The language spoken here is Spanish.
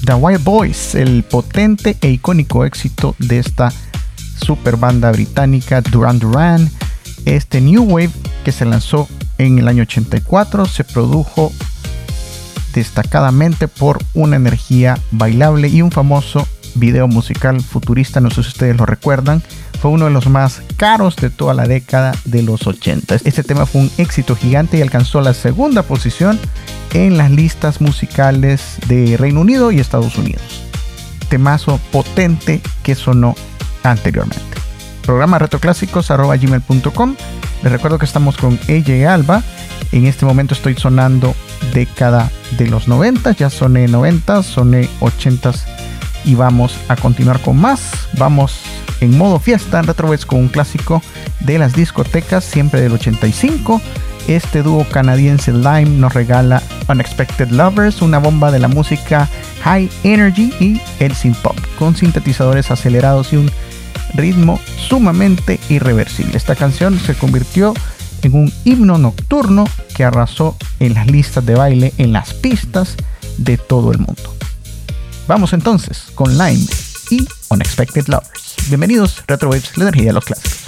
The Wild Boys, el potente e icónico éxito de esta super banda británica Duran Duran. Este New Wave que se lanzó en el año 84 se produjo destacadamente por una energía bailable y un famoso video musical futurista, no sé si ustedes lo recuerdan, fue uno de los más caros de toda la década de los 80. Este tema fue un éxito gigante y alcanzó la segunda posición en las listas musicales de Reino Unido y Estados Unidos. Temazo potente que sonó anteriormente. Programa retroclásicos@gmail.com. Les recuerdo que estamos con AJ Alba. En este momento estoy sonando década de los 90, ya soné 90, soné 80 y vamos a continuar con más. Vamos en modo fiesta en Retrobits con un clásico de las discotecas, siempre del 85. Este dúo canadiense Lime nos regala Unexpected Lovers, una bomba de la música High Energy y el synth pop, con sintetizadores acelerados y un ritmo sumamente irreversible. Esta canción se convirtió en un himno nocturno que arrasó en las listas de baile, en las pistas de todo el mundo. Vamos entonces con Lime y Unexpected Lovers. Bienvenidos, Retrobits, la energía de los clásicos.